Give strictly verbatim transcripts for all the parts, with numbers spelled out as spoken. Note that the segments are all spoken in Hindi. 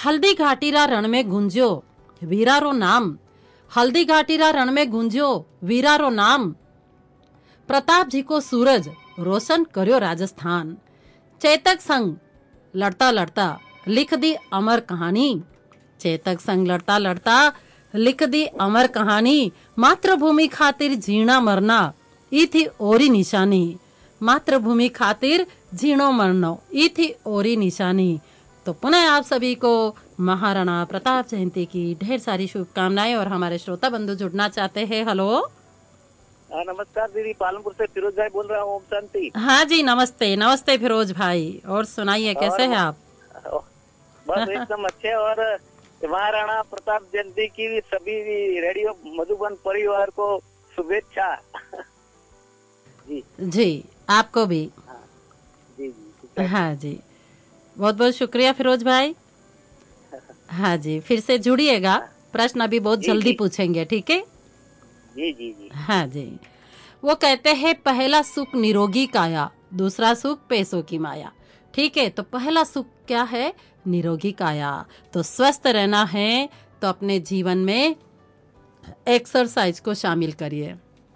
हल्दी घाटीरा रण में गुंजो वीरारो नाम, हल्दी घाटीरा रण में गुंजो वीरारो नाम, प्रताप जी को सूरज रोशन कर्यो राजस्थान। चेतक संग लड़ता लड़ता लिख दी अमर कहानी, चेतक संग लड़ता लड़ता लिख दी अमर कहानी, मातृभूमि खातिर जीना मरना ई थी ओरी निशानी, मातृभूमि खातिर जीनो मरना ई थी ओरी निशानी। तो पुनः आप सभी को महाराणा प्रताप जयंती की ढेर सारी शुभकामनाएं। और हमारे श्रोता बंधु जुड़ना चाहते हैं। हेलो, नमस्कार दीदी, पालनपुर से फिरोज भाई बोल रहा हूँ। ओम शांति। हाँ जी, नमस्ते नमस्ते फिरोज भाई। और सुनाइए, कैसे हैं आप? बस एकदम अच्छे। और महाराणा प्रताप जयंती की सभी रेडियो मधुबन परिवार को शुभेच्छा। जी जी, आपको भी। हाँ जी जी हाँ जी, बहुत बहुत शुक्रिया फिरोज भाई। हाँ जी, फिर से जुड़िएगा, प्रश्न अभी बहुत जल्दी पूछेंगे, ठीक है? जी जी जी। हाँ जी। वो कहते हैं पहला सुख निरोगी काया, दूसरा सुख पैसों की माया। ठीक है, तो पहला सुख क्या है? निरोगी काया। तो स्वस्थ रहना है तो अपने जीवन में एक्सरसाइज को शामिल करिए,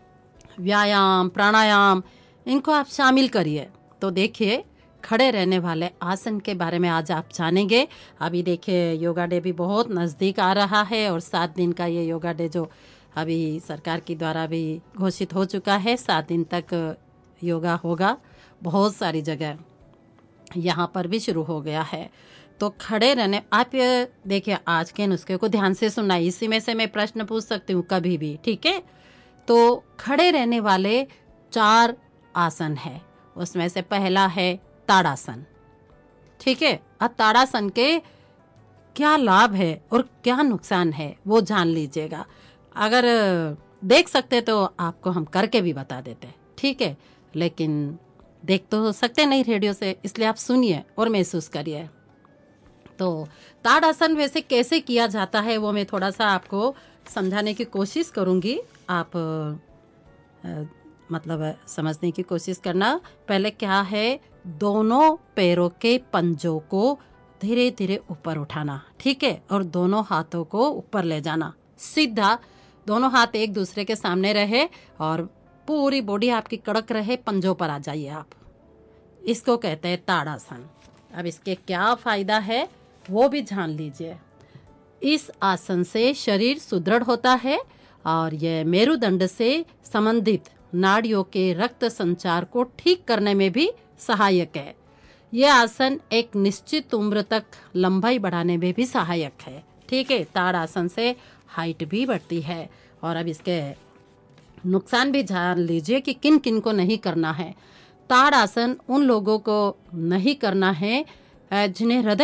व्यायाम प्राणायाम इनको आप शामिल करिए। तो देखिए, खड़े रहने वाले आसन के बारे में आज आप जानेंगे। अभी देखिए, योगा डे भी बहुत नज़दीक आ रहा है और सात दिन का ये योगा डे जो अभी सरकार की द्वारा भी घोषित हो चुका है, सात दिन तक योगा होगा। बहुत सारी जगह यहाँ पर भी शुरू हो गया है। तो खड़े रहने, आप देखिए आज के नुस्खे को ध्यान से सुनना, इसी में से मैं प्रश्न पूछ सकती हूँ कभी भी, ठीक है? तो खड़े रहने वाले चार आसन है, उसमें से पहला है ताड़ासन। ठीक है, अब ताड़ासन के क्या लाभ है और क्या नुकसान है वो जान लीजिएगा। अगर देख सकते तो आपको हम करके भी बता देते, ठीक है? लेकिन देख तो सकते नहीं रेडियो से, इसलिए आप सुनिए और महसूस करिए। तो ताड़ासन वैसे कैसे किया जाता है वो मैं थोड़ा सा आपको समझाने की कोशिश करूंगी। आप आ, मतलब समझने की कोशिश करना। पहले क्या है, दोनों पैरों के पंजों को धीरे धीरे ऊपर उठाना, ठीक है? और दोनों हाथों को ऊपर ले जाना, सीधा दोनों हाथ एक दूसरे के सामने रहे और पूरी बॉडी आपकी कड़क रहे, पंजों पर आ जाइए आप। इसको कहते हैं ताड़ासन। अब इसके क्या फायदा है वो भी जान लीजिए। इस आसन से शरीर सुदृढ़ होता है और यह मेरुदंड से संबंधित नाड़ियों के रक्त संचार को ठीक करने में भी सहायक है। यह आसन एक निश्चित उम्र तक लंबाई बढ़ाने में भी सहायक है, ठीक है? ताड़ासन से हाइट भी बढ़ती है। और अब इसके नुकसान भी जान लीजिए कि किन किन को नहीं करना है। ताड़ासन उन लोगों को नहीं करना है जिन्हें हृदय